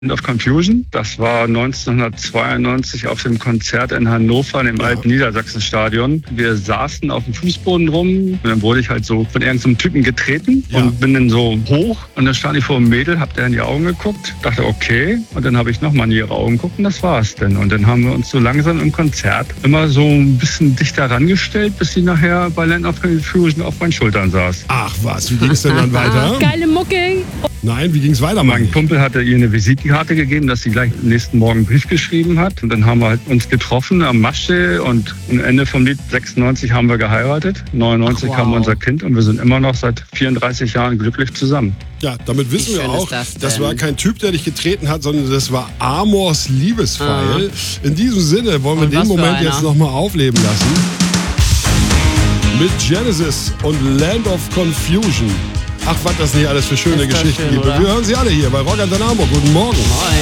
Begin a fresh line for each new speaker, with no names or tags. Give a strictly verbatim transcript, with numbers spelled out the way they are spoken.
Land of Confusion. Das war neunzehnhundertzweiundneunzig auf dem Konzert in Hannover im ja. alten Niedersachsenstadion. Wir saßen auf dem Fußboden rum und dann wurde ich halt so von irgendeinem Typen getreten ja. und bin dann so hoch und dann stand ich vor einem Mädel, hab der in die Augen geguckt, dachte okay und dann habe ich nochmal in ihre Augen geguckt und das war's denn. Und dann haben wir uns so langsam im Konzert immer so ein bisschen dichter rangestellt, bis sie nachher bei Land of Confusion auf meinen Schultern saß.
Ach was, wie ging es denn dann weiter?
Geile Mucke!
Nein, wie ging es weiter?
Mein Kumpel hatte ihr eine Visitenkarte gegeben, dass sie gleich am nächsten Morgen einen Brief geschrieben hat. Und dann haben wir halt uns getroffen am Maschsee und am Ende vom Lied sechsundneunzig haben wir geheiratet. neunundneunzig wow. kam unser Kind und wir sind immer noch seit vierunddreißig Jahren glücklich zusammen.
Ja, damit wissen wir auch, das, das war kein Typ, der dich getreten hat, sondern das war Amors Liebespfeil. Ah. In diesem Sinne wollen wir und den Moment jetzt nochmal aufleben lassen. Mit Genesis und Land of Confusion. Ach, was das nicht alles für schöne Geschichten schön, gibt. Oder? Wir hören sie alle hier bei Rock an den Hamburg. Guten Morgen.
Moin.